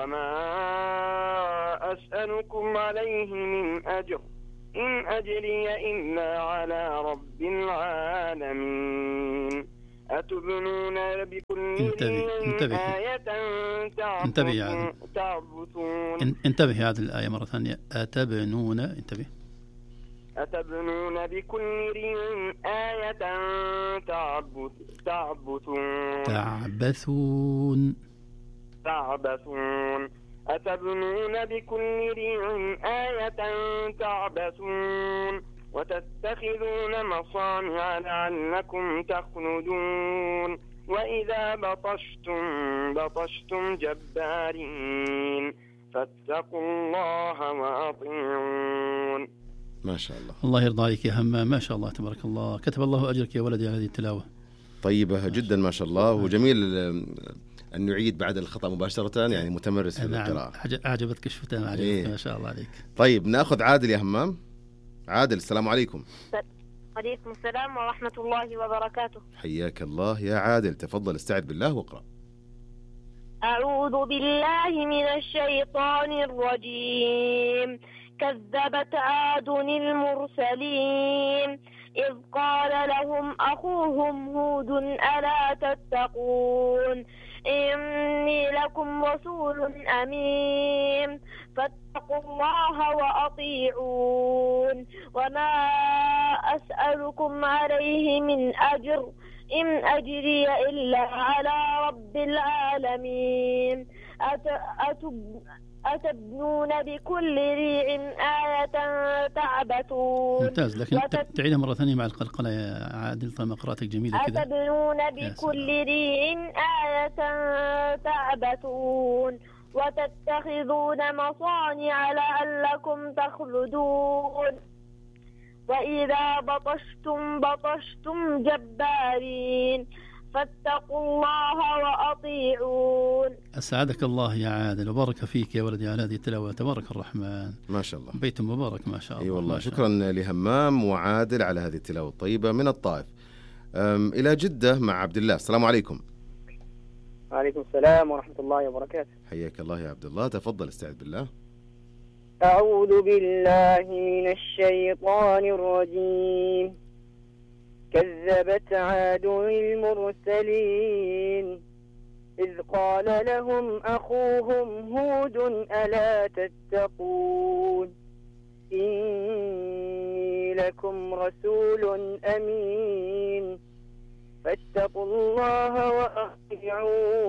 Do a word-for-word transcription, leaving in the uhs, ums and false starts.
وما أسألكم عليه من أجر إن أجري إلا على رب العالمين. أتبنون بكل انتبه آية انتبه يا عادل تعبثون انتبه يا عادل الآية مرة ثانية. أتبنون انتبه أتبنون بكل ريع آية تعبث تعبثون تعبثون تعبثون أتبنون بكل ريع آية تعبثون وتتخذون مصانع لعلكم تخلدون وإذا بطشتم بطشتم جبارين فاتقوا الله وأطيعون. ما شاء الله. الله يرضى عليك يا همام، ما شاء الله تبارك الله، كتب الله أجرك يا ولدي على هذه التلاوة طيبة جدا ما شاء الله. وجميل أن نعيد بعد الخطأ مباشرة، يعني متمرس في القراءة. أعجبتك الشفتة إيه. ما شاء الله عليك. طيب نأخذ عادل يا همام. عادل السلام عليكم. وعليكم السلام ورحمة الله وبركاته. حياك الله يا عادل، تفضل استعذ بالله واقرأ. أعوذ بالله من الشيطان الرجيم. كذبت عاد المرسلين إذ قال لهم أخوهم هود ألا تتقون إني لكم رسول أمين فاتقوا الله وأطيعون وما أسألكم عليه من أجر إن أجري إلا على رب العالمين. أتبنون بكل ريع آية تعبثون. ممتاز، لكن وتت... تعيدها مرة ثانية مع القلقلة يا عادل طالما قراءتك جميلة كذا. أتبنون بكل ريع آية تعبثون وتتخذون مصانع لعلكم تخلدون وإذا بطشتم بطشتم جبارين فاتقوا الله وأطيعون. أسعدك الله يا عادل وبارك فيك يا ولدي على هذه التلاوة، تبارك الرحمن. ما شاء الله، بيت مبارك ما شاء الله. أي والله، شكرا لهمام وعادل على هذه التلاوة الطيبة من الطائف. إلى جدة مع عبد الله. السلام عليكم. وعليكم السلام ورحمة الله وبركاته. حياك الله يا عبد الله، تفضل استعذ بالله. أعوذ بالله من الشيطان الرجيم. كذبت عاد المرسلين إذ قال لهم أخوهم هود ألا تتقون إني لكم رسول أمين فاتقوا الله وأطيعون.